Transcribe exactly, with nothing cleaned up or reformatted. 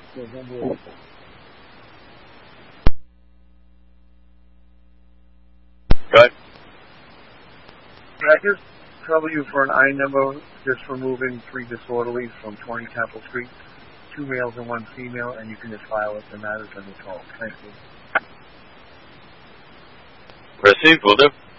Can I just trouble you for an I number just for moving three disorderlies from twenty Temple Street, two males and one female, and you can just file it the matters in the call. Thank you. Received, will do.